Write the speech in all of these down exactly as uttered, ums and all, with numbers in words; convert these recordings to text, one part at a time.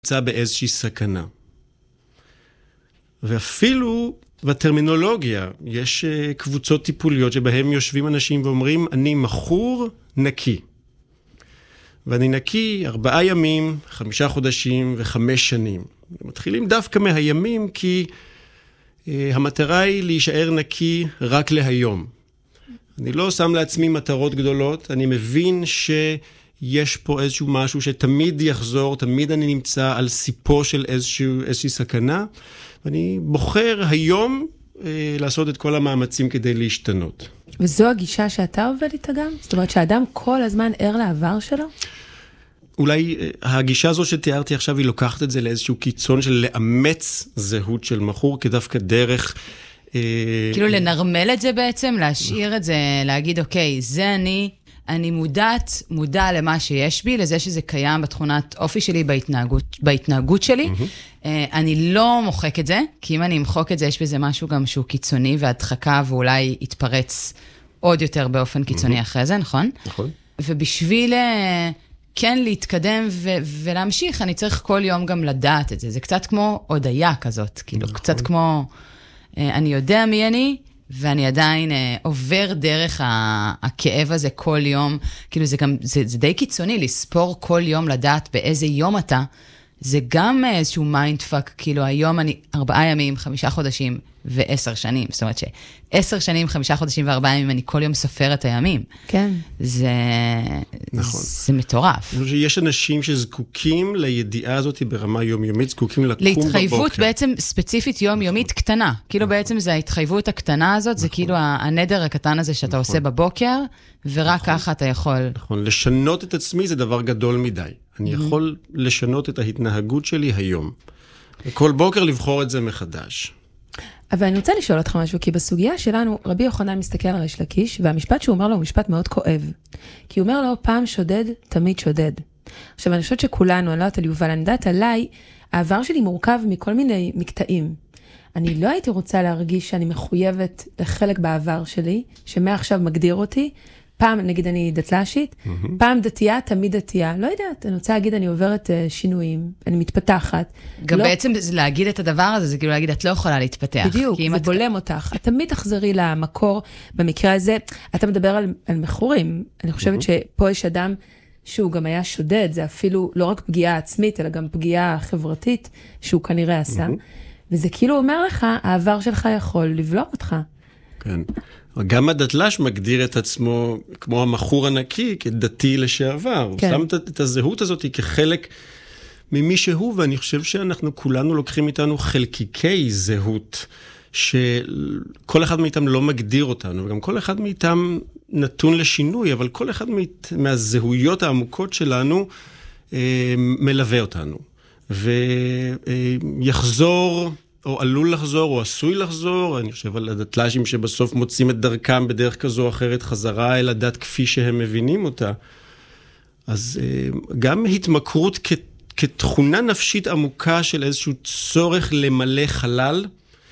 נמצא באיזושהי סכנה. ואפילו בטרמינולוגיה, יש קבוצות טיפוליות שבהם יושבים אנשים ואומרים, אני מכור נקי. ואני נקי ארבעה ימים, חמישה חודשים וחמש שנים. מתחילים דווקא מהימים, כי uh, המטרה היא להישאר נקי רק להיום. אני לא שם לעצמי מטרות גדולות, אני מבין שיש פה איזשהו משהו שתמיד יחזור, תמיד אני נמצא על סיפו של איזשהו, איזושהי סכנה, ואני בוחר היום uh, לעשות את כל המאמצים כדי להשתנות. וזו הגישה שאתה עובד איתה גם? זאת אומרת שהאדם כל הזמן ער לעבר שלו? אולי הגישה הזו שתיארתי עכשיו היא לוקחת את זה לאיזשהו קיצון של לאמץ זהות של מכור כדווקא דרך... כאילו לנרמל את זה בעצם, להשאיר את זה, להגיד אוקיי, זה אני, אני מודעת, מודע למה שיש בי, לזה שזה קיים בתכונת אופי שלי, בהתנהגות, בהתנהגות שלי. אני לא מוחק את זה, כי אם אני אמחוק את זה, יש בזה משהו גם שהוא קיצוני והדחקה, ואולי יתפרץ עוד יותר באופן קיצוני אחרי זה, נכון? נכון. ובשביל... כן להתקדם ו- ולהמשיך, אני צריך כל יום גם לדעת את זה. זה קצת כמו הודעה כזאת, כאילו, נכון. קצת כמו, אה, אני יודע מי אני, ואני עדיין אה, עובר דרך ה- הכאב הזה כל יום. כאילו, זה גם, זה, זה די קיצוני, לספור כל יום לדעת באיזה יום אתה. זה גם איזשהו מיינדפאק, כאילו, היום אני ארבעה ימים, חמישה חודשים ועשר שנים. זאת אומרת שעשר שנים, חמישה חודשים וארבעה ימים, אני כל יום סופר את הימים. כן. זה, נכון. זה מטורף. אני חושב שיש אנשים שזקוקים לידיעה הזאת ברמה יומיומית, זקוקים לקום בבוקר. להתחייבות בעצם ספציפית יומיומית קטנה. כאילו בעצם זה ההתחייבות הקטנה הזאת, זה כאילו הנדר הקטן הזה שאתה עושה בבוקר, ורק ככה אתה יכול. נכון, לשנות את עצמי זה דבר גדול מדי. אני יכול לשנות את ההתנהגות שלי היום. וכל בוקר לבחור את זה מחדש. אבל אני רוצה לשאול אותך משהו, כי בסוגיה שלנו, רבי יוחנן מסתכל על ריש לקיש, והמשפט שהוא אומר לו הוא משפט מאוד כואב. כי הוא אומר לו, פעם שודד, תמיד שודד. עכשיו, אני חושבת שכולנו, אני לא יודעת על יובל, אני יודעת עליי, העבר שלי מורכב מכל מיני מקטעים. אני לא הייתי רוצה להרגיש שאני מחויבת לחלק בעבר שלי, שמעכשיו מגדיר אותי, פעם, נגיד אני דתל"שית, mm-hmm. פעם דתייה, תמיד דתייה. לא יודעת, אני רוצה להגיד, אני עוברת uh, שינויים, אני מתפתחת. גם לא... בעצם להגיד את הדבר הזה, זה כאילו להגיד, את לא יכולה להתפתח. בדיוק, זה את... בולם אותך. את תמיד תחזרי למקור. במקרה הזה, אתה מדבר על, על מכורים. אני חושבת mm-hmm. שפה יש אדם שהוא גם היה שודד, זה אפילו לא רק פגיעה עצמית, אלא גם פגיעה חברתית, שהוא כנראה עשה. Mm-hmm. וזה כאילו אומר לך, העבר שלך יכול לבלום אותך. כן. גם הדתל"ש מגדיר את עצמו כמו המכור הנקי, כדתי לשעבר. כן. הוא שם את הזהות הזאת כחלק ממי שהוא, ואני חושב שאנחנו כולנו לוקחים איתנו חלקיקי זהות, שכל אחד מאיתם לא מגדיר אותנו, וגם כל אחד מאיתם נתון לשינוי, אבל כל אחד מהזהויות העמוקות שלנו אה, מלווה אותנו. ויחזור... או עלול לחזור, או עשוי לחזור, אני חושב על הדתל"שים שבסוף מוצאים את דרכם בדרך כזו או אחרת, חזרה אל הדת כפי שהם מבינים אותה. אז גם התמכרות כ- כתכונה נפשית עמוקה של איזשהו צורך למלא חלל,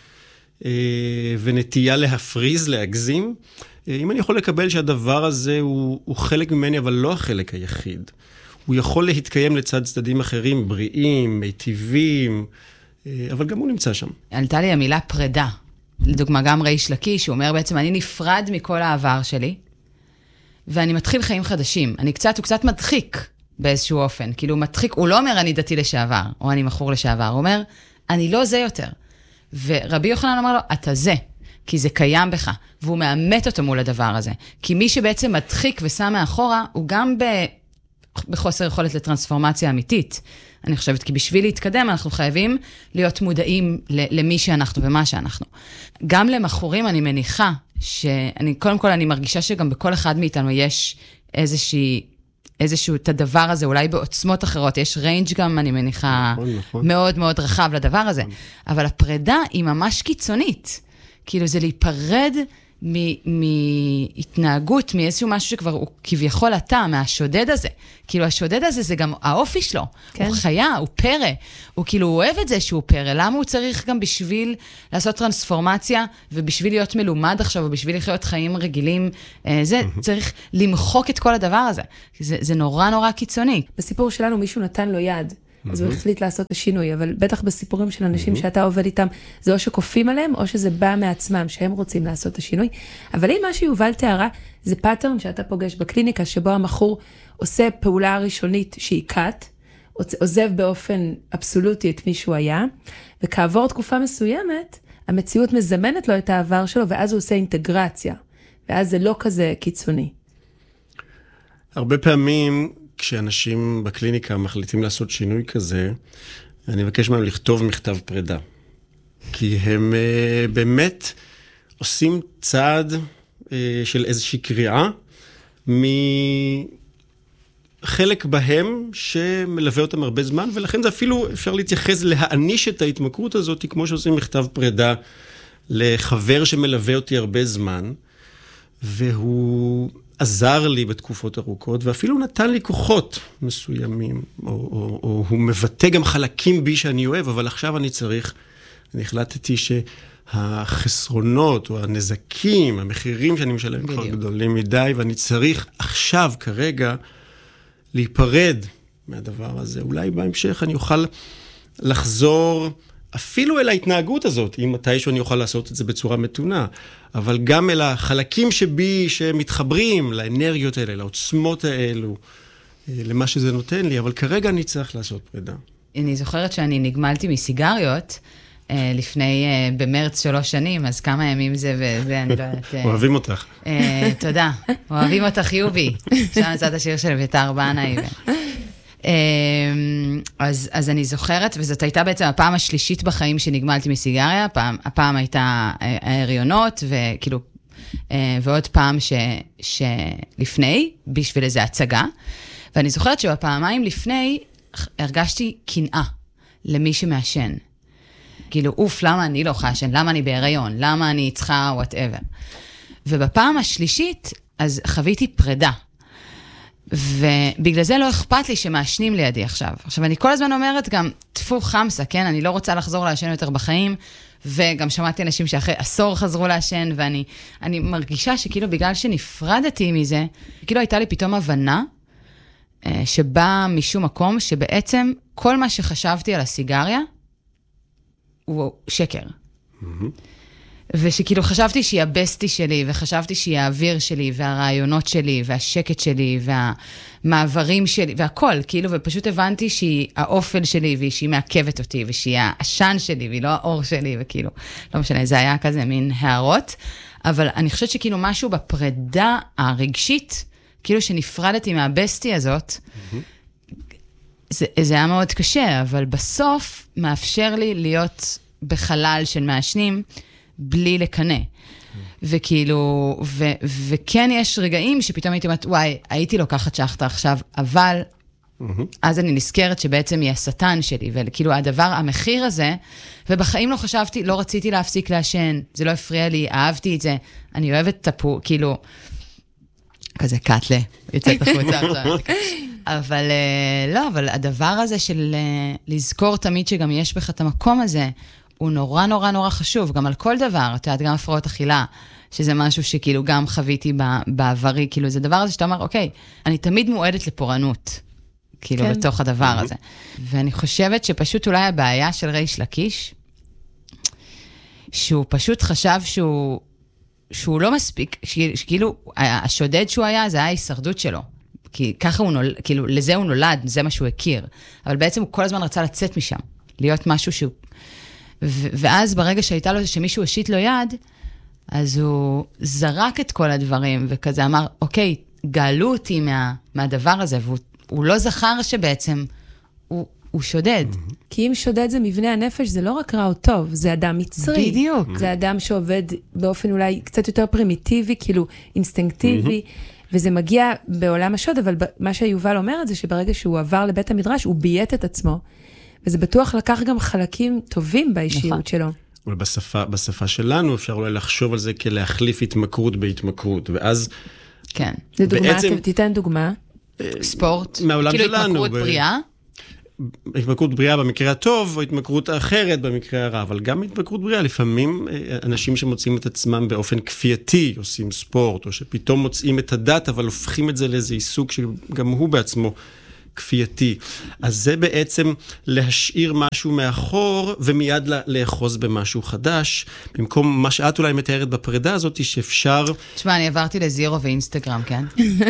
ונטייה להפריז, להגזים, אם אני יכול לקבל שהדבר הזה הוא, הוא חלק ממני, אבל לא החלק היחיד. הוא יכול להתקיים לצד צדדים אחרים, בריאים, מיטיבים, אבל גם הוא נמצא שם. עלתה לי המילה פרידה. לדוגמה, גם ריש לקיש, שהוא אומר בעצם, אני נפרד מכל העבר שלי, ואני מתחיל חיים חדשים. אני קצת, הוא קצת מדחיק באיזשהו אופן. כאילו, מדחיק, הוא לא אומר, אני דתי לשעבר, או אני מכור לשעבר. הוא אומר, אני לא זה יותר. ורבי יוחנן אומר לו, אתה זה, כי זה קיים בך. והוא מאמת אותו מול הדבר הזה. כי מי שבעצם מדחיק ושם מאחורה, הוא גם ב... בחוסר יכולת לטרנספורמציה אמיתית. אני חושבת, כי בשביל להתקדם, אנחנו חייבים להיות מודעים למי שאנחנו ומה שאנחנו. גם למכורים אני מניחה, שאני, קודם כל אני מרגישה שגם בכל אחד מאיתנו יש איזושהי, איזשהו את הדבר הזה, אולי בעוצמות אחרות, יש ריינג' גם, אני מניחה, נכון, נכון. מאוד מאוד רחב לדבר הזה. נכון. אבל הפרידה היא ממש קיצונית. כאילו זה להיפרד מהתנהגות, מאיזשהו משהו שכבר הוא כביכול אתה, מהשודד הזה. כאילו השודד הזה זה גם האופי שלו. כן. הוא חיה, הוא פרא. הוא כאילו אוהב את זה שהוא פרא. למה הוא צריך גם בשביל לעשות טרנספורמציה, ובשביל להיות מלומד עכשיו, ובשביל לחיות חיים רגילים, זה צריך למחוק את כל הדבר הזה. זה, זה נורא נורא קיצוני. בסיפור שלנו מישהו נתן לו יד. אז הוא החליט לעשות את השינוי, אבל בטח בסיפורים של אנשים שאתה עובד איתם, זה או שכופים עליהם, או שזה בא מעצמם, שהם רוצים לעשות את השינוי. אבל אם מה שיובל תיארה, זה פאטרן שאתה פוגש בקליניקה, שבו המחור עושה פעולה ראשונית שהיא קאט, עוזב באופן אבסולוטי את מי שהוא היה, וכעבור תקופה מסוימת, המציאות מזמנת לו את העבר שלו, ואז הוא עושה אינטגרציה, ואז זה לא כזה קיצוני. הרבה פעמים, כשאנשים בקליניקה מחליטים לעשות שינוי כזה, אני מבקש מהם לכתוב מכתב פרידה. כי הם uh, באמת עושים צעד uh, של איזושהי קריאה, מחלק בהם שמלווה אותם הרבה זמן, ולכן זה אפילו אפשר להתייחס להעניש את ההתמכרות הזאת, כמו שעושים מכתב פרידה לחבר שמלווה אותי הרבה זמן, והוא עזר לי בתקופות ארוכות, ואפילו נתן לי כוחות מסוימים, או, או, או הוא מבטא גם חלקים בי שאני אוהב, אבל עכשיו אני צריך, אני החלטתי שהחסרונות או הנזקים, המחירים שאני משלם כבר גדולים מדי, ואני צריך עכשיו, כרגע, להיפרד מהדבר הזה. אולי בהמשך אני אוכל לחזור אפילו אל ההתנהגות הזאת, אם מתישהו אני אוכל לעשות את זה בצורה מתונה, אבל גם אל החלקים שבי שמתחברים לאנרגיות האלה, לעוצמות האלו, למה שזה נותן לי, אבל כרגע אני צריך לעשות פרידה. אני זוכרת שאני נגמלתי מסיגריות, לפני, במרץ שלוש שנים, אז כמה ימים זה, וזה, אני לא יודעת... אוהבים אותך. תודה, אוהבים אותך יובי, שם נצאת השיר של ביתר בנאי. אז, אז אני זוכרת, וזאת הייתה בעצם הפעם השלישית בחיים שנגמלתי מסיגריה, הפעם, הפעם הייתה ההריונות, וכאילו, ועוד פעם ש, שלפני, בשביל איזו הצגה, ואני זוכרת שבפעמיים לפני, הרגשתי קנאה למי שמעשן. כאילו, אוף, למה אני לא חשן? למה אני בהיריון? למה אני צריכה whatever? ובפעם השלישית, אז חוויתי פרידה. ובגלל זה לא אכפת לי שמעשנים לידי עכשיו. עכשיו, אני כל הזמן אומרת גם, תפו חמסה, כן? אני לא רוצה לחזור לעשן יותר בחיים, וגם שמעתי אנשים שאחרי עשור חזרו לעשן, ואני אני מרגישה שכאילו בגלל שנפרדתי מזה, כאילו הייתה לי פתאום הבנה, שבאה משום מקום, שבעצם כל מה שחשבתי על הסיגריה, הוא שקר. ושכאילו חשבתי שהיא הבסטי שלי, וחשבתי שהיא האוויר שלי, והרעיונות שלי, והשקט שלי, והמעברים שלי, והכל, כאילו, ופשוט הבנתי שהיא האופל שלי, ושהיא מעכבת אותי, ושהיא העשן שלי, והיא לא האור שלי, וכאילו, לא משנה, זה היה כזה מין הערות, אבל אני חושבת שכאילו משהו בפרידה הרגשית, כאילו שנפרדתי מהבסטי הזאת, זה, זה היה מאוד קשה, אבל בסוף מאפשר לי להיות בחלל של מעשנים, בלי לקנה. וכאילו, ו, וכן יש רגעים שפתאום הייתי אומרת, וואי, הייתי לוקחת שחטה עכשיו, אבל אז אני נזכרת שבעצם היא השטן שלי, וכאילו הדבר, המחיר הזה, ובחיים לא חשבתי, לא רציתי להפסיק לעשן, זה לא הפריע לי, אהבתי את זה, אני אוהבת טפו, כאילו, כזה קטלה, יוצאת החוצה עכשיו. אבל לא, אבל הדבר הזה של לזכור תמיד שגם יש בך את המקום הזה, הוא נורא נורא נורא חשוב, גם על כל דבר, אתה יודעת, גם הפרעות אכילה, שזה משהו שכאילו גם חוויתי בעברי, כאילו זה דבר הזה שאתה אומר, אוקיי, אני תמיד מועדת לפורענות, כאילו כן. בתוך הדבר הזה. ואני חושבת שפשוט אולי הבעיה של ריש לקיש, שהוא פשוט חשב שהוא, שהוא לא מספיק, שכאילו השודד שהוא היה, זה היה ההישרדות שלו. כי ככה הוא נולד, כאילו לזה הוא נולד, זה מה שהוא הכיר. אבל בעצם הוא כל הזמן רצה לצאת משם, להיות משהו שהוא... ו- ואז ברגע שהייתה לו, שמישהו השיט לו יד, אז הוא זרק את כל הדברים, וכזה אמר, אוקיי, גאלו אותי מה, מהדבר הזה, והוא לא זכר שבעצם הוא, הוא שודד. כי אם שודד זה מבנה הנפש, זה לא רק רע או טוב, זה אדם מצרי. בדיוק. זה אדם שעובד באופן אולי קצת יותר פרימיטיבי, כאילו אינסטינקטיבי, וזה מגיע בעולם השוד, אבל מה שיובל אומרת זה שברגע שהוא עבר לבית המדרש, הוא ביית את עצמו, וזה בטוח לקח גם חלקים טובים באישיות שלו. אבל בשפה, בשפה שלנו אפשר אולי לחשוב על זה כלהחליף התמכרות בהתמכרות, ואז... כן. זה דוגמה, תיתן דוגמה. ספורט. מהעולם כאילו שלנו. כאילו התמכרות בריאה. התמכרות בריאה במקרה הטוב, או התמכרות אחרת במקרה הרע, אבל גם התמכרות בריאה, לפעמים אנשים שמוצאים את עצמם באופן כפייתי, עושים ספורט, או שפתאום מוצאים את הדת, אבל הופכים את זה לאיזה עיסוק שגם הוא בעצמו כפייתי. אז זה בעצם להשאיר משהו מאחור, ומיד לאחוז במשהו חדש, במקום מה שאת אולי מתארת בפרידה הזאת, שאפשר... תשמע, אני עברתי לזירו ואינסטגרם, כן?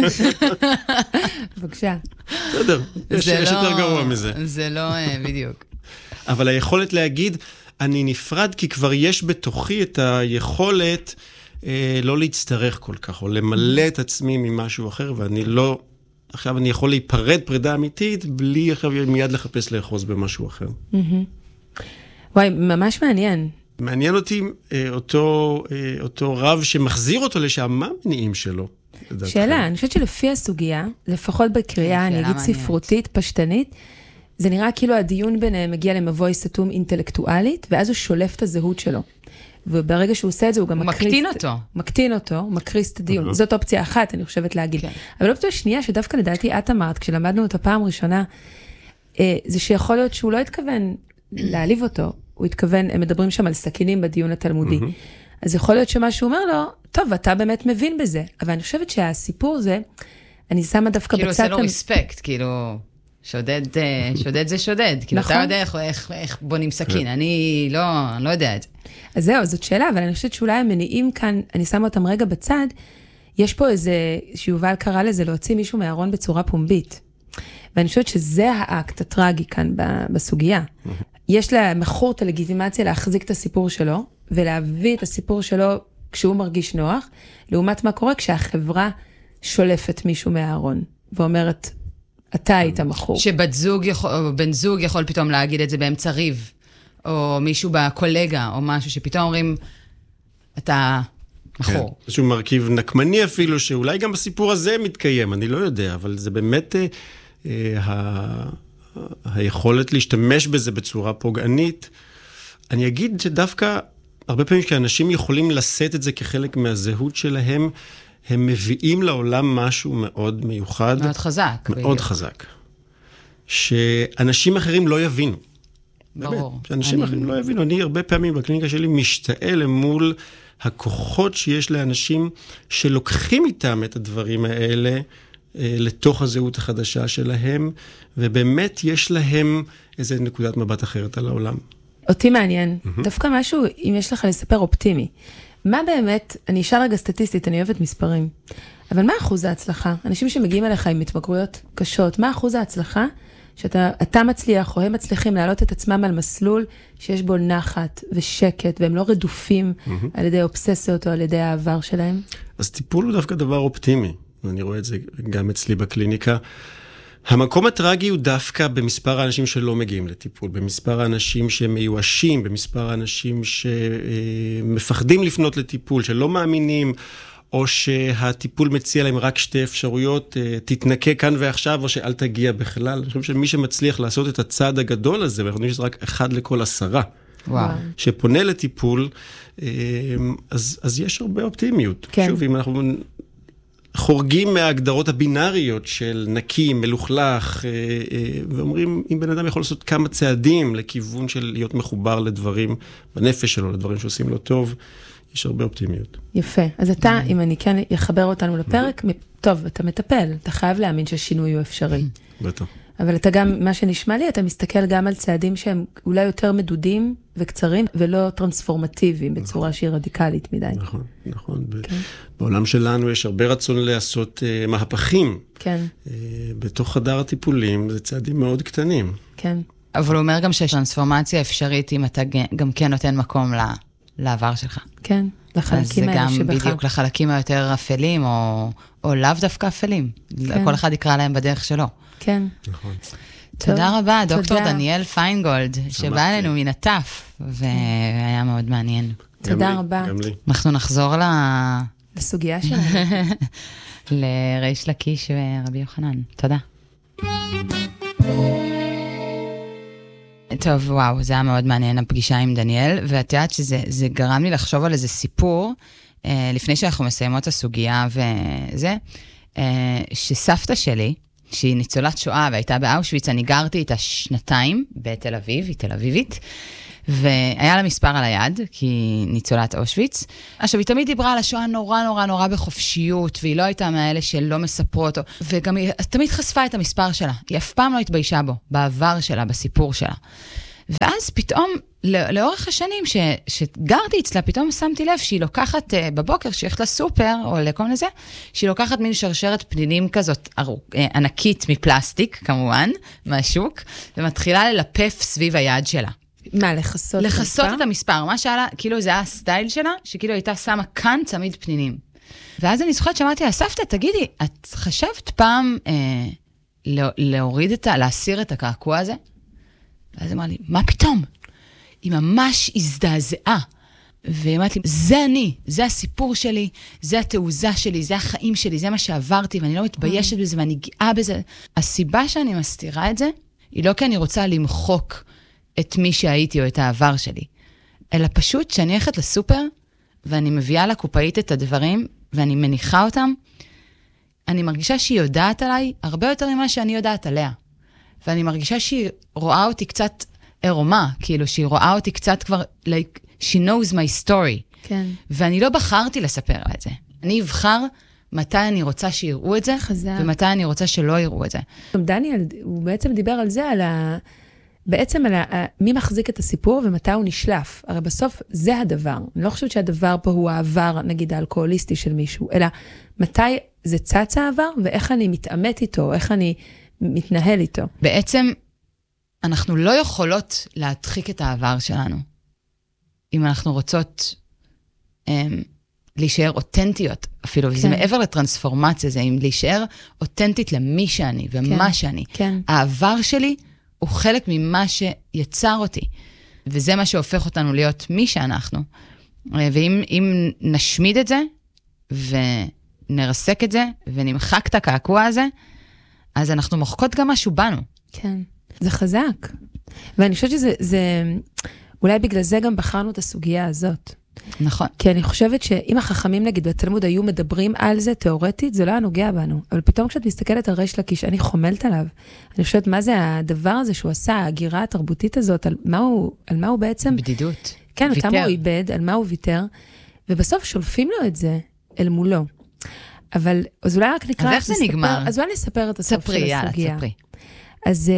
בבקשה. בסדר, יש יותר גרוע מזה. זה לא בדיוק. אבל היכולת להגיד, אני נפרד כי כבר יש בתוכי את היכולת אה, לא להצטרך כל כך, או למלא את עצמי ממשהו אחר, ואני לא, עכשיו אני יכול להיפרד פרידה אמיתית, בלי עכשיו מיד לחפש לאחוז במשהו אחר. וואי, ממש מעניין. מעניין אותי אה, אותו, אה, אותו רב שמחזיר אותו לשם, מה המניעים שלו? שאלה, אני חושבת שלפי הסוגיה, לפחות בקריאה, אני אגיד ספרותית, פשטנית, זה נראה כאילו הדיון ביניהם מגיע למבוי סתום אינטלקטואלית, ואז הוא שולף את הזהות שלו. וברגע שהוא עושה את זה, הוא גם הוא מקריס... מקטין אותו. מקטין אותו, הוא מקריס את הדיון. זאת אופציה אחת, אני חושבת להגיד. כן. אבל אופציה שנייה, שדווקא לדעתי את אמרת, כשלמדנו אותה פעם ראשונה, זה שיכול להיות שהוא לא התכוון להעליב אותו, הוא התכוון, הם מדברים שם על סכינים בדיון התלמודי. אז יכול להיות שמה שהוא אומר לו, טוב, אתה באמת מבין בזה. אבל אני חושבת שהסיפור זה, אני שמה דווקא כאילו בצד... כאילו זה לא רספקט, כאילו... שודד, שודד זה שודד. כאילו, אתה יודע איך, איך, איך בונים סכין. אני לא, אני לא יודע את זה. אז זהו, זאת שאלה, אבל אני חושבת שאולי המניעים כאן, אני שמה אותם רגע בצד, יש פה איזה, שיובל קרא לזה, להוציא מישהו מהארון בצורה פומבית. ואני חושבת שזה האקט הטרגי כאן בסוגיה. יש למכור את הלגיטימציה להחזיק את הסיפור שלו, ולהביא את הסיפור שלו כשהוא מרגיש נוח, לעומת מה קורה כשהחברה שולפת מישהו מהארון, ואומרת, אתה היית מכור. שבת זוג יכול, או בן זוג יכול פתאום להגיד את זה באמצע ריב, או מישהו בקולגה, או משהו שפתאום אומרים, אתה מכור. כן, איזשהו מרכיב נקמני אפילו, שאולי גם בסיפור הזה מתקיים, אני לא יודע, אבל זה באמת אה, אה, ה... היכולת להשתמש בזה בצורה פוגענית. אני אגיד שדווקא, הרבה פעמים כשאנשים יכולים לשאת את זה כחלק מהזהות שלהם, הם מביאים לעולם משהו מאוד מיוחד. מאוד חזק. מאוד בדיוק. חזק. שאנשים אחרים לא יבינו. ברור. באמת, שאנשים אני... אחרים לא יבינו. אני הרבה פעמים בקליניקה שלי משתאה למול הכוחות שיש לאנשים שלוקחים איתם את הדברים האלה, לתוך הזהות החדשה שלהם, ובאמת יש להם איזו נקודת מבט אחרת על העולם. אותי מעניין, mm-hmm. דווקא משהו, אם יש לך לספר אופטימי, מה באמת, אני אשאל רגע סטטיסטית, אני אוהבת מספרים, אבל מה אחוז ההצלחה? אנשים שמגיעים אליך עם התמכרויות קשות, מה אחוז ההצלחה שאתה אתה מצליח או הם מצליחים להעלות את עצמם על מסלול שיש בו נחת ושקט, והם לא רדופים mm-hmm. על ידי אובססיות או על ידי העבר שלהם? אז טיפול הוא דווקא דבר אופטימי. אני רואה את זה גם אצלי בקליניקה. המקום הטרגי הוא דווקא במספר האנשים שלא מגיעים לטיפול, במספר האנשים שמיואשים, במספר האנשים שמפחדים לפנות לטיפול, שלא מאמינים, או שהטיפול מציע להם רק שתי אפשרויות, תתנקה כאן ועכשיו, או שאל תגיע בכלל. אני חושב שמי שמצליח לעשות את הצעד הגדול הזה, ואנחנו חושבים שזה רק אחד לכל עשרה, וואו. שפונה לטיפול, אז, אז יש הרבה אופטימיות. כן. שוב, אם אנחנו חורגים מההגדרות הבינאריות של נקי, מלוכלך, ואומרים, אם בן אדם יכול לעשות כמה צעדים לכיוון של להיות מחובר לדברים בנפש שלו, לדברים שעושים לו טוב, יש הרבה אופטימיות. יפה. אז אתה, אם אני כן אחבר אותנו לפרק, טוב, אתה מטפל, אתה חייב להאמין שהשינוי הוא אפשרי. בטח. אבל אתה גם, מה שנשמע לי, אתה מסתכל גם על צעדים שהם אולי יותר מדודים וקצרים, ולא טרנספורמטיביים בצורה שהיא רדיקלית מדי. נכון, נכון. בעולם שלנו יש הרבה רצון לעשות מהפכים. כן. בתוך חדר הטיפולים, זה צעדים מאוד קטנים. כן. אבל הוא אומר גם שיש טרנספורמציה אפשרית, אם אתה גם כן נותן מקום לעבר שלך. כן, לחלקים האלה שבך. אז זה גם בדיוק לחלקים היותר אפלים, או לאו דווקא אפלים. כל אחד יקרא להם בדרך שלו. כן. נכון. תודה רבה, דוקטור דניאל פיינגולד, שבא אלינו מן הטף, והיה מאוד מעניין. תודה רבה. גם לי. אנחנו נחזור לסוגיה שלנו. לריש לקיש ורבי יוחנן. תודה. טוב, וואו, זה היה מאוד מעניין הפגישה עם דניאל, ואת יודעת שזה גרם לי לחשוב על איזה סיפור, לפני שאנחנו מסיימות את הסוגיה וזה, שסבתא שלי, שהיא ניצולת שואה והייתה באושוויץ, אני גרתי איתה שנתיים בתל אביב, היא תל אביבית, והיה לה מספר על היד, כי היא ניצולת אושוויץ. עכשיו, היא תמיד דיברה על השואה נורא נורא נורא בחופשיות, והיא לא הייתה מאלה שלא מספרות, וגם היא תמיד חשפה את המספר שלה. היא אף פעם לא התביישה בו, בעבר שלה, בסיפור שלה. ואז פתאום, לאורך השנים ש, שגרתי אצלה, פתאום שמתי לב שהיא לוקחת uh, בבוקר, שהיא הולכת לסופר, או לכל מיני זה, שהיא לוקחת מין שרשרת פנינים כזאת, ארוך, uh, ענקית מפלסטיק, כמובן, מהשוק, ומתחילה ללפף סביב היד שלה. מה, לחסות את המספר? לחסות את המספר, מה שעלה, כאילו זה היה הסטייל שלה, שכאילו הייתה שמה כאן צמיד פנינים. ואז אני זוכרת שאמרתי לה, סבתא, תגידי, את חשבת פעם אה, להוריד את ה, להסיר את הקעקוע הזה? ואז אמרה לי, מה פתאום? היא ממש הזדעזעה. והיא אמרת לי, זה אני, זה הסיפור שלי, זה התעוזה שלי, זה החיים שלי, זה מה שעברתי, ואני לא מתביישת בזה, ואני גאה בזה. הסיבה שאני מסתירה את זה, היא לא כי אני רוצה למחוק את מי שהייתי או את העבר שלי, אלא פשוט שאני הולכת לסופר, ואני מביאה לקופאית את הדברים, ואני מניחה אותם, אני מרגישה שהיא יודעת עליי, הרבה יותר ממה שאני יודעת עליה. ואני מרגישה שהיא רואה אותי קצת עירומה, כאילו שהיא רואה אותי קצת כבר, like, she knows my story. כן. ואני לא בחרתי לספר לה את זה. אני אבחר מתי אני רוצה שיראו את זה, חזק. ומתי אני רוצה שלא יראו את זה. דניאל, הוא בעצם דיבר על זה, על ה... בעצם על ה... מי מחזיק את הסיפור ומתי הוא נשלף. הרי בסוף זה הדבר. אני לא חושבת שהדבר פה הוא העבר, נגיד, האלכוהוליסטי של מישהו, אלא מתי זה צץ העבר, ואיך אני מתאמת איתו, איך אני מתנהל איתו. בעצם, אנחנו לא יכולות להדחיק את העבר שלנו. אם אנחנו רוצות um, להישאר אותנטיות, אפילו, כן. וזה מעבר לטרנספורמציה, זה אם להישאר אותנטית למי שאני ומה כן. שאני. כן. העבר שלי הוא חלק ממה שיצר אותי, וזה מה שהופך אותנו להיות מי שאנחנו. ואם אם נשמיד את זה, ונרסק את זה, ונמחק את הקעקוע הזה, אז אנחנו מוחקות גם משהו בנו. כן, זה חזק. ואני חושבת שזה, זה, אולי בגלל זה גם בחרנו את הסוגיה הזאת. נכון. כי אני חושבת שאם החכמים, נגיד, בתלמוד היו מדברים על זה תיאורטית, זה לא היה נוגע בנו. אבל פתאום כשאת מסתכלת על ריש לקיש, אני חומלת עליו. אני חושבת, מה זה הדבר הזה שהוא עשה, ההגירה התרבותית הזאת, על מה הוא, על מה הוא בעצם... בדידות. כן, אותם הוא איבד, על מה הוא ויתר, ובסוף שולפים לו את זה אל מולו. אבל, אז אולי רק נקרא... אז איך זה נגמר? אז אולי נספר את הסוף ספרי, של הסוגיה. יאללה, ספרי. אז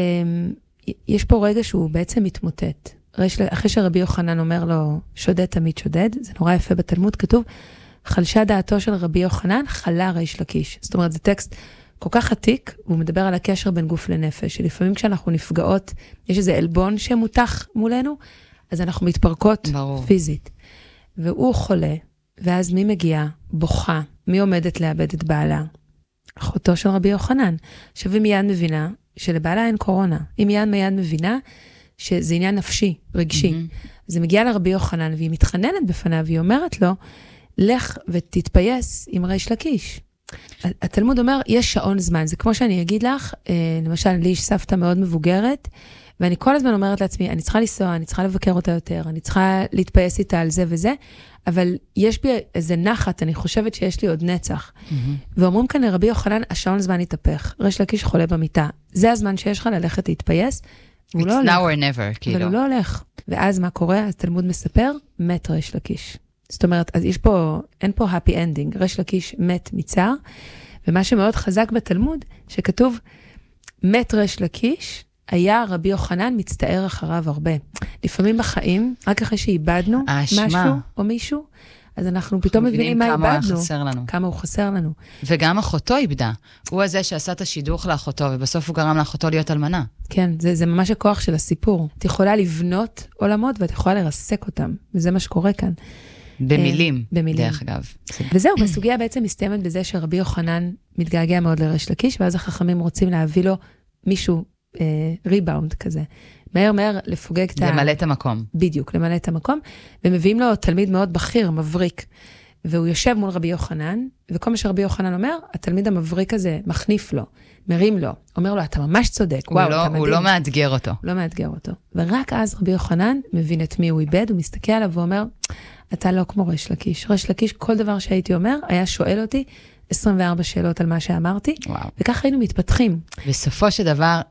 יש פה רגע שהוא בעצם מתמוטט. אחרי שרבי יוחנן אומר לו, שודד תמיד שודד, זה נורא יפה בתלמוד, כתוב, חלשה דעתו של רבי יוחנן, חלה ריש לקיש. זאת אומרת, זה טקסט כל כך עתיק, והוא מדבר על הקשר בין גוף לנפש, שלפעמים כשאנחנו נפגעות, יש איזה אלבון שמותח מולנו, אז אנחנו מתפרקות ברור. פיזית. והוא חולה, ואז מי מגיע? בוכה. מי עומדת לאבד את בעלה? אחותו של רבי יוחנן. עכשיו היא מיד מבינה שלבעלה אין קורונה. היא מיד מיד מבינה שזה עניין נפשי, רגשי. Mm-hmm. אז היא מגיעה לרבי יוחנן, והיא מתחננת בפניו, והיא אומרת לו, לך ותתפייס עם ריש לקיש. התלמוד אומר, יש שעון זמן. זה כמו שאני אגיד לך, למשל, לי יש סבתא מאוד מבוגרת, ואני כל הזמן אומרת לעצמי, אני צריכה לנסוע, אני צריכה לבקר אותה יותר, אני צריכה להתפייס איתה על זה וזה, אבל יש בי איזה נחת, אני חושבת שיש לי עוד נצח. Mm-hmm. ואומרים כאן לרבי יוחנן, השעון זמן יתהפך, ריש לקיש חולה במיטה. זה הזמן שיש לך ללכת להתפייס, והוא לא הולך. It's now or never, כאילו. אבל הוא לא הולך. ואז מה קורה? אז תלמוד מספר, מת ריש לקיש. זאת אומרת, אז יש פה, אין פה happy ending, ריש לקיש מת מצער, ומה שמאוד חזק בתלמוד, שכתוב, מת ריש לקיש, היה רבי יוחנן מצטער אחריו הרבה. לפעמים בחיים, רק אחרי שאיבדנו משהו או מישהו, אז אנחנו פתאום מבינים מה איבדנו. כמה חסר לנו. כמה הוא חסר לנו. וגם אחותו איבדה. הוא הזה שעשה את השידוך לאחותו, ובסוף הוא גרם לאחותו להיות אלמנה. כן, זה, זה ממש הכוח של הסיפור. את יכולה לבנות עולמות, ואת יכולה לרסק אותם. וזה מה שקורה כאן. במילים, במילים. דרך אגב. וזהו, בסוגיה בעצם מסתיימת בזה שרבי יוחנן מתגעגע מאוד לריש לקיש, ואז החכמים רוצים להביא לו מישהו ריבאונד כזה. מהר מהר לפוגג את ה... למלא את המקום. בדיוק, למלא את המקום, ומביאים לו תלמיד מאוד בכיר, מבריק, והוא יושב מול רבי יוחנן, וכל מה שרבי יוחנן אומר, התלמיד המבריק הזה מחניף לו, מרים לו, אומר לו, אתה ממש צודק, הוא, וואו, לא, הוא לא מאתגר אותו. לא מאתגר אותו. ורק אז רבי יוחנן מבין את מי הוא איבד, הוא מסתכל עליו ואומר, אתה לא כמו ריש לקיש. ריש לקיש, כל דבר שהייתי אומר, היה שואל אותי, עשרים וארבע שאלות על מה שאמרתי, וואו. וכך היינו מתפתחים. בסופו של דבר,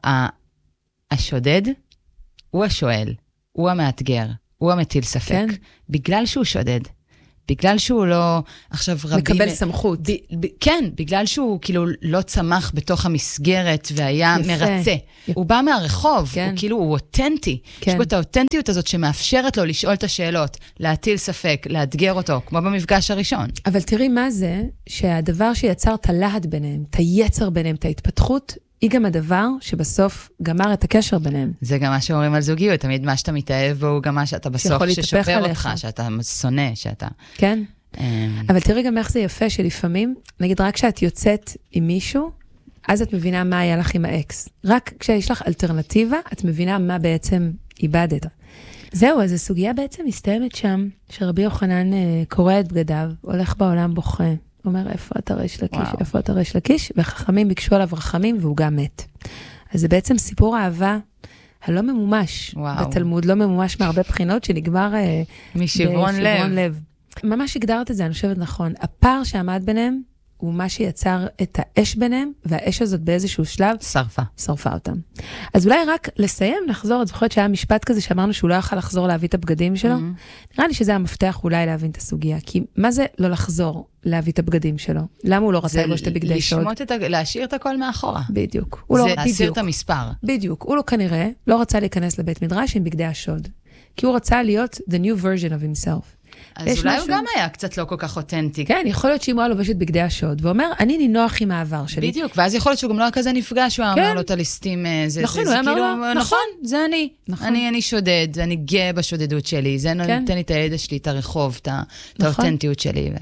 השודד הוא השואל, הוא המאתגר, הוא המטיל ספק. כן. בגלל שהוא שודד. בגלל שהוא לא, עכשיו רבים... מקבל סמכות. ב, ב, כן, בגלל שהוא כאילו לא צמח בתוך המסגרת והיה יפה. מרצה. יפה. הוא בא מהרחוב, כן. הוא כאילו, הוא אותנטי. כן. יש בו את האותנטיות הזאת שמאפשרת לו לשאול את השאלות, להטיל ספק, לאתגר אותו, כמו במפגש הראשון. אבל תראי מה זה, שהדבר שיצר את הלהט ביניהם, את היצר ביניהם, את ההתפתחות, היא גם הדבר שבסוף גמר את הקשר ביניהם. זה גם מה שאומרים על זוגיות, תמיד מה שאתה מתאהב בו, הוא גם מה שאתה בסוף ששובר אותך, שאתה שונא, שאתה... כן. אבל תראי גם איך זה יפה שלפעמים, נגיד רק כשאת יוצאת עם מישהו, אז את מבינה מה היה לך עם האקס. רק כשיש לך אלטרנטיבה, את מבינה מה בעצם איבדת. זהו, אז הסוגיה בעצם מסתיימת שם, שרבי יוחנן קורא את בגדיו, הולך בעולם בוכה, אומר, איפה אתה ריש לקיש, וואו. איפה אתה ריש לקיש, וחכמים ביקשו עליו רחמים, והוא גם מת. אז זה בעצם סיפור אהבה הלא ממומש, וואו. בתלמוד, לא ממומש מהרבה בחינות, שנגמר משברון לב. לב. ממש הגדרת את זה, אני חושבת נכון. הפער שעמד ביניהם, הוא מה שיצר את האש ביניהם, והאש הזאת באיזשהו שלב... שרפה. שרפה אותם. אז אולי רק לסיים, לחזור, את זוכרת שהיה משפט כזה שאמרנו שהוא לא יכל לחזור להביא את הבגדים שלו? Mm-hmm. נראה לי שזה המפתח אולי להבין את הסוגיה, כי מה זה לא לחזור להביא את הבגדים שלו? למה הוא לא רצה לבוש את הבגדי שוד? את ה... להשאיר את הכל מאחורה. בדיוק. זה לא... להסיר בדיוק. את המספר. בדיוק. הוא לא כנראה, לא רצה להיכנס לבית מדרש עם בגדי השוד. כי הוא רצה להיות the new version of himself. אז אולי משהו... הוא גם היה קצת לא כל כך אותנטי. כן, יכול להיות שאם הוא היה לובש את בגדי השוד, ואומר, אני נינוח עם העבר שלי. בדיוק, ואז יכול להיות שהוא גם לא היה כזה נפגש, הוא כן. אמר לו את הליסטים, זה, נכון, זה, הוא זה אמר כאילו, לו, נכון, נכון, זה אני. נכון. אני, אני שודד, אני גאה בשודדות שלי, זה כן. נותן לי את הידע שלי, את הרחוב, את, נכון. את האותנטיות שלי. ו...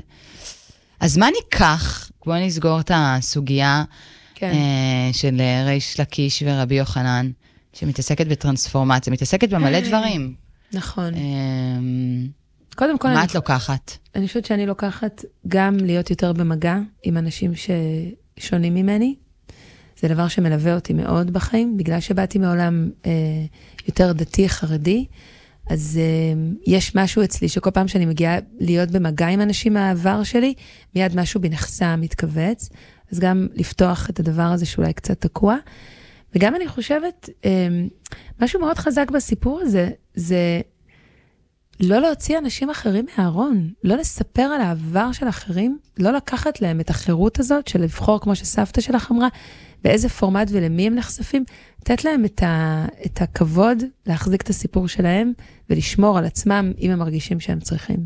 אז מה ניקח? בואו נסגור את הסוגיה כן. אה, של ריש לקיש ורבי יוחנן, שמתעסקת בטרנספורמציה, מתעסקת במלא דברים. נכון. אה, קודם כל, מה אני, את לוקחת? אני חושבת שאני לוקחת גם להיות יותר במגע עם אנשים ששונים ממני. זה דבר שמלווה אותי מאוד בחיים, בגלל שבאתי מעולם אה, יותר דתי, חרדי, אז אה, יש משהו אצלי שכל פעם שאני מגיעה להיות במגע עם אנשים מהעבר שלי, מיד משהו בנחסה מתכווץ, אז גם לפתוח את הדבר הזה שאולי קצת תקוע. וגם אני חושבת, אה, משהו מאוד חזק בסיפור הזה, זה... לא להוציא אנשים אחרים מהארון, לא לספר על העבר של אחרים, לא לקחת להם את החירות הזאת של לבחור, כמו שסבתא שלך אמרה, באיזה פורמט ולמי הם נחשפים, לתת להם את, ה, את הכבוד להחזיק את הסיפור שלהם, ולשמור על עצמם אם הם מרגישים שהם צריכים.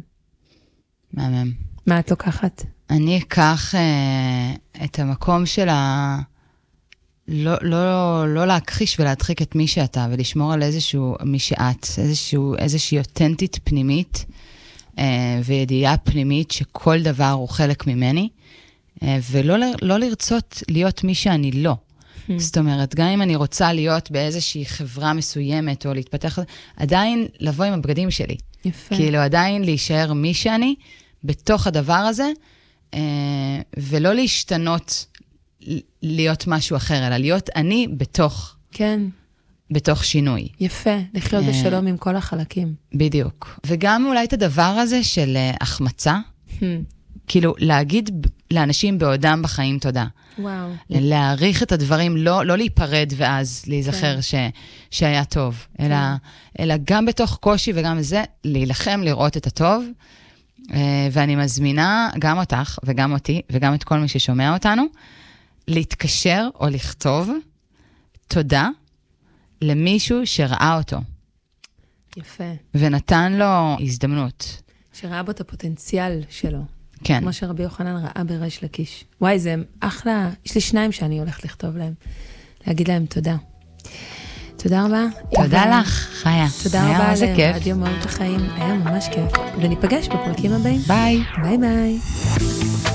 מהמם. מה את לוקחת? אני אקח אה, את המקום של ה... לא, לא, לא להכחיש ולהדחיק את מי שאתה, ולשמור על איזשהו מי שאת, איזשהו, איזושהי אותנטית פנימית, אה, וידיעה פנימית שכל דבר הוא חלק ממני, אה, ולא לא לרצות להיות מי שאני לא. Hmm. זאת אומרת, גם אם אני רוצה להיות באיזושהי חברה מסוימת, או להתפתח, עדיין לבוא עם הבגדים שלי. יפה. כאילו, עדיין להישאר מי שאני, בתוך הדבר הזה, אה, ולא להשתנות להיות משהו אחר, אלא להיות אני בתוך, כן. בתוך שינוי. יפה, לחיות בשלום עם כל החלקים. בדיוק. וגם אולי את הדבר הזה של החמצה, כאילו להגיד לאנשים בעודם בחיים תודה. וואו. להעריך את הדברים, לא, לא להיפרד ואז להיזכר ש, שהיה טוב, אלא, אלא גם בתוך קושי וגם זה, להילחם לראות את הטוב, ואני מזמינה גם אותך וגם אותי וגם את כל מי ששומע אותנו, להתקשר או לכתוב תודה למישהו שראה אותו. יפה. ונתן לו הזדמנות. שראה בו את הפוטנציאל שלו. כן. כמו שרבי יוחנן ראה בריש לקיש. וואי, זה אחלה. יש לי שניים שאני הולכת לכתוב להם. להגיד להם תודה. תודה רבה. תודה יובל. לך, חיה. תודה רבה זה כיף. לרדיו מהות החיים. היה ממש כיף. וניפגש בפרקים הבאים. ביי. ביי ביי.